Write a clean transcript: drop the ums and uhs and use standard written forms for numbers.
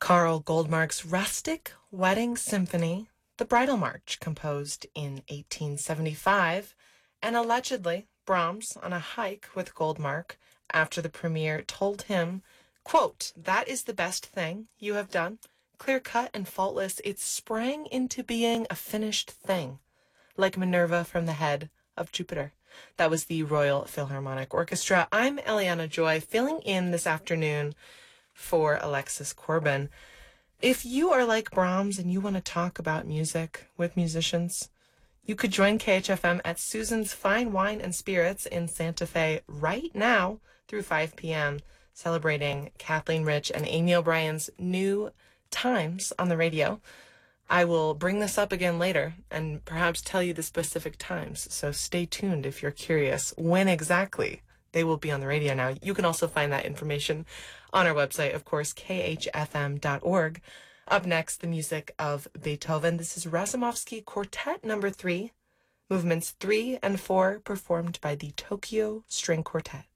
Carl Goldmark's Rustic Wedding Symphony, the Bridal March, composed in 1875, and allegedly Brahms, on a hike with Goldmark after the premiere, told him, quote, "That is the best thing you have done. Clear-cut and faultless, it sprang into being a finished thing, like Minerva from the head of Jupiter." That was the Royal Philharmonic Orchestra. I'm Eliana Joy, filling in this afternoon for Alexis Corbin. If you are like Brahms and you want to talk about music with musicians, you could join KHFM at Susan's Fine Wine and Spirits in Santa Fe right now through 5 p.m., celebrating Kathleen Rich and Amy O'Brien's new times on the radio. I will bring this up again later and perhaps tell you the specific times, so stay tuned if you're curious when exactly they will be on the radio now. You can also find that information on our website, of course, khfm.org. Up next, the music of Beethoven. This is Razumovsky Quartet No. 3, movements 3 and 4, performed by the Tokyo String Quartet.